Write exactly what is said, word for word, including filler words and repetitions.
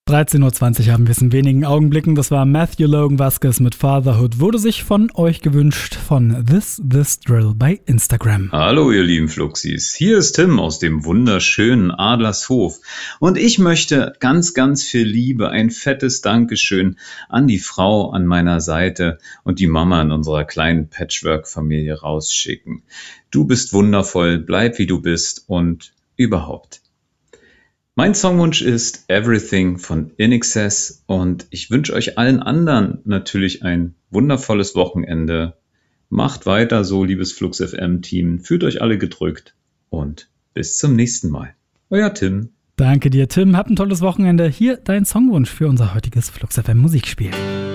dreizehn Uhr zwanzig haben wir es in wenigen Augenblicken. Das war Matthew Logan Vasquez mit Fatherhood. Wurde sich von euch gewünscht von This This Drill bei Instagram. Hallo ihr lieben Fluxis, hier ist Tim aus dem wunderschönen Adlershof. Und ich möchte ganz, ganz viel Liebe, ein fettes Dankeschön an die Frau an meiner Seite und die Mama in unserer kleinen Patchwork-Familie rausschicken. Du bist wundervoll, bleib wie du bist und überhaupt. Mein Songwunsch ist Everything von I N X S und ich wünsche euch allen anderen natürlich ein wundervolles Wochenende. Macht weiter so, liebes Flux F M-Team, fühlt euch alle gedrückt und bis zum nächsten Mal. Euer Tim. Danke dir, Tim. Habt ein tolles Wochenende. Hier dein Songwunsch für unser heutiges Flux F M Musikspiel.